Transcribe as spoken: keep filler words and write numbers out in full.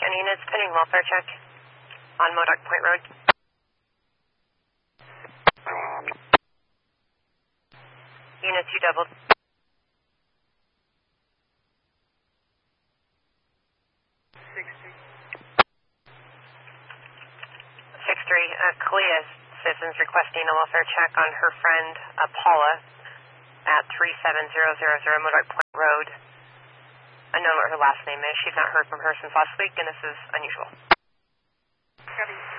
ten units pending welfare check on Modoc Point Road. Units, you doubled. six three, uh, Kalia citizens requesting a welfare check on her friend uh, Paula at three seven zero zero zero Modoc Point Road. I know what her last name is. She's not heard from her since last week, and this is unusual. Copy.